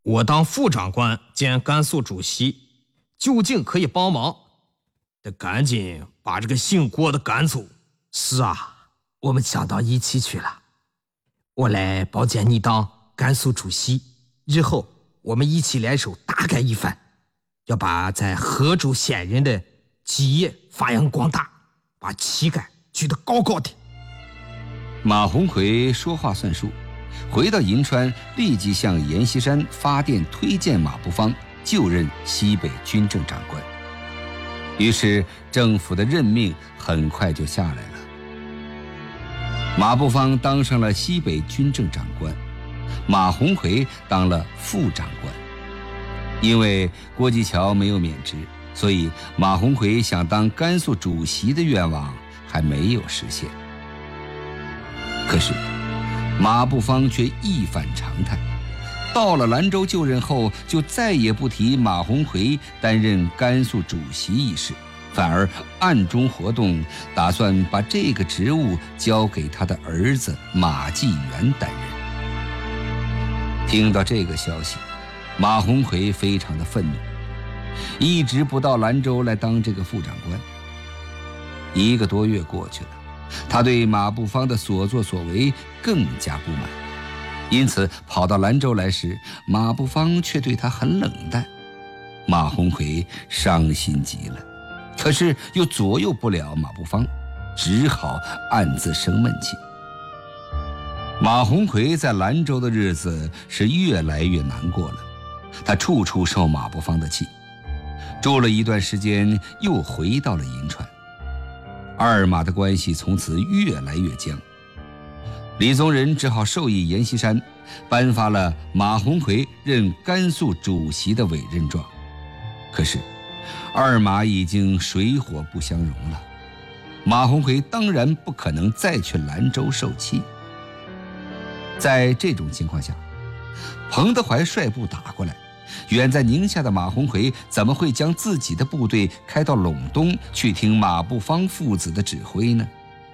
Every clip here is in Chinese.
我当副长官兼甘肃主席，究竟可以帮忙，得赶紧把这个姓郭的赶走。 是啊，我们想到一起去了。我来保荐你当甘肃主席，日后我们一起联手大干一番，要把在河州县人的基业发扬光大，把旗杆举得高高的。 马鸿逵说话算数，回到银川，立即向阎锡山发电推荐马步芳就任西北军政长官。于是政府的任命很快就下来了。马步芳当上了西北军政长官，马鸿逵当了副长官。因为郭继桥没有免职，所以马鸿逵想当甘肃主席的愿望还没有实现。可是马步芳却一反常态，到了兰州就任后，就再也不提马鸿逵担任甘肃主席一事，反而暗中活动，打算把这个职务交给他的儿子马继元担任。听到这个消息，马鸿逵非常的愤怒，一直不到兰州来当这个副长官。1个多月过去了，他对马步芳的所作所为更加不满，因此跑到兰州来时，马步芳却对他很冷淡。马鸿逵伤心极了，可是又左右不了马步芳，只好暗自生闷气。马鸿逵在兰州的日子是越来越难过了，他处处受马步芳的气，住了一段时间，又回到了银川。二马的关系从此越来越僵，李宗仁只好授意阎锡山颁发了马鸿逵任甘肃主席的委任状。可是二马已经水火不相容了，马鸿逵当然不可能再去兰州受气。在这种情况下，彭德怀率部打过来，远在宁夏的马鸿逵怎么会将自己的部队开到陇东去听马步芳父子的指挥呢？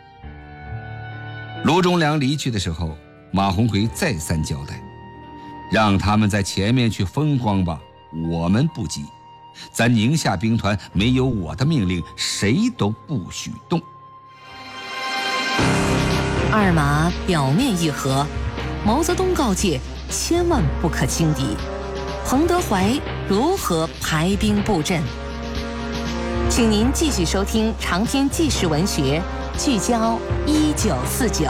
卢仲良离去的时候，马鸿逵再三交代，让他们在前面去风光吧，我们不急，咱宁夏兵团没有我的命令，谁都不许动。 二马表面议和，毛泽东告诫千万不可轻敌，彭德怀如何排兵布阵？请您继续收听长篇纪实文学《聚焦1949》。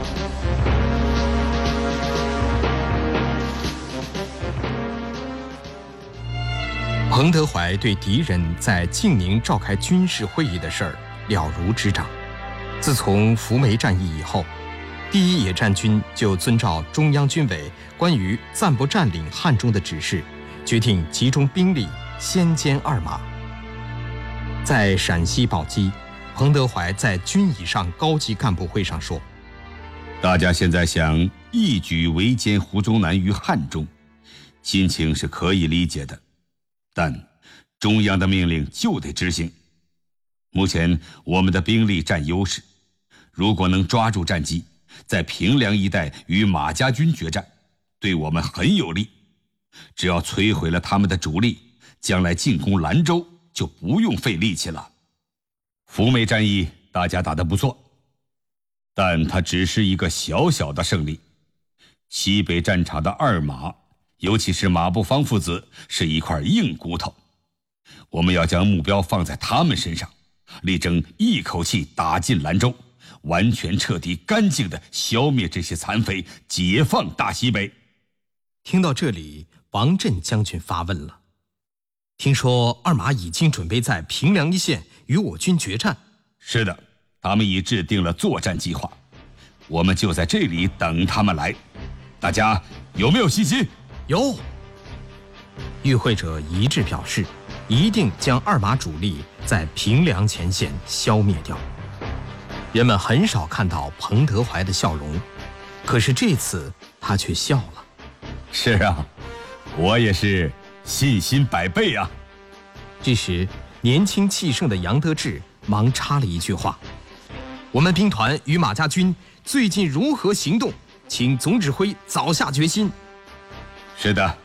彭德怀对敌人在晋宁召开军事会议的事儿了如指掌。自从扶梅战役以后，第一野战军就遵照中央军委关于暂不占领汉中的指示，决定集中兵力先歼二马。在陕西宝鸡，彭德怀在军以上高级干部会上说：“ 大家现在想一举围歼胡宗南于汉中，心情是可以理解的，但中央的命令就得执行。目前我们的兵力占优势，如果能抓住战机，在平凉一带与马家军决战，对我们很有利。只要摧毁了他们的主力，将来进攻兰州就不用费力气了。扶梅战役大家打得不错，但它只是一个小小的胜利。西北战场的二马，尤其是马步芳父子，是一块硬骨头。我们要将目标放在他们身上，力争一口气打进兰州，完全彻底干净地消灭这些残匪，解放大西北。” 听到这里，王震将军发问了：“听说二马已经准备在平凉一线与我军决战？”“ 是的，他们已制定了作战计划，我们就在这里等他们来。大家有没有信心？”“ 有。”与会者一致表示，一定将二马主力在平凉前线消灭掉。人们很少看到彭德怀的笑容，可是这次他却笑了。 “是啊，我也是信心100倍啊。” 这时，年轻气盛的杨得志忙插了一句话：“我们兵团与马家军最近如何行动？请总指挥早下决心。”“ 是的，